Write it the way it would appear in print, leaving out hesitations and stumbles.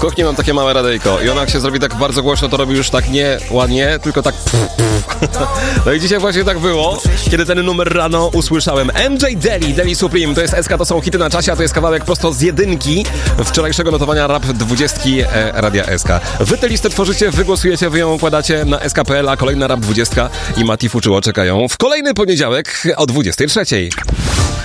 kuchni mam takie małe radyjko i ona jak się zrobi tak bardzo głośno, to robi już tak nie ładnie, tylko tak No i dzisiaj właśnie tak było, kiedy ten numer rano usłyszałem. MJ Deli Supreme, to jest SK, to są hity na czasie, a to jest kawałek prosto z jedynki wczorajszego notowania Rap 20 Radia SK. Wy tę listę tworzycie, wy głosujecie, wy ją układacie na SK.pl, a kolejna Rap 20 i Mati Fuczyło czekają w kolejny poniedziałek o 23.